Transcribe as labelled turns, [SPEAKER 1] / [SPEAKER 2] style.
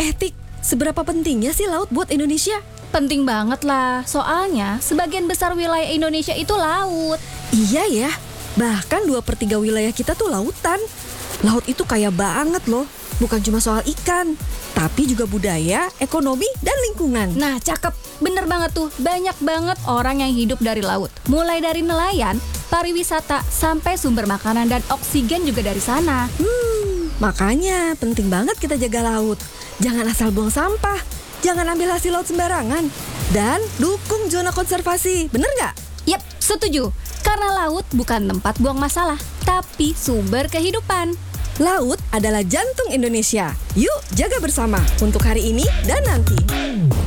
[SPEAKER 1] Tik, seberapa pentingnya sih laut buat Indonesia?
[SPEAKER 2] Penting banget lah, soalnya sebagian besar wilayah Indonesia itu laut.
[SPEAKER 1] Iya ya, bahkan 2/3 wilayah kita tuh lautan. Laut itu kaya banget loh, bukan cuma soal ikan, tapi juga budaya, ekonomi, dan lingkungan.
[SPEAKER 2] Nah, cakep. Bener banget tuh, banyak banget orang yang hidup dari laut. Mulai dari nelayan, pariwisata, sampai sumber makanan dan oksigen juga dari sana.
[SPEAKER 1] Makanya penting banget kita jaga laut. Jangan asal buang sampah, jangan ambil hasil laut sembarangan, dan dukung zona konservasi, bener nggak?
[SPEAKER 2] Yap, setuju. Karena laut bukan tempat buang masalah, tapi sumber kehidupan.
[SPEAKER 1] Laut adalah jantung Indonesia. Yuk jaga bersama untuk hari ini dan nanti.